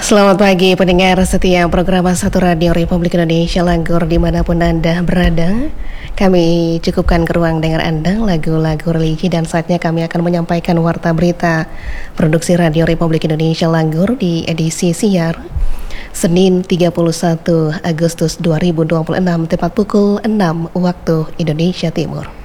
Selamat pagi pendengar setia program Satu Radio Republik Indonesia Langgur dimanapun Anda berada. Kami cukupkan ke ruang dengar Anda lagu-lagu religi dan saatnya kami akan menyampaikan warta berita produksi Radio Republik Indonesia Langgur di edisi siar Senin 31 Agustus 2026 tepat pukul 6 waktu Indonesia Timur.